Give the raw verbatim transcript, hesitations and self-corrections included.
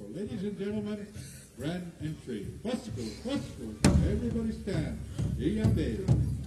Ladies and gentlemen, grand entry. Fusco, Fusco, everybody stand. Iyambe.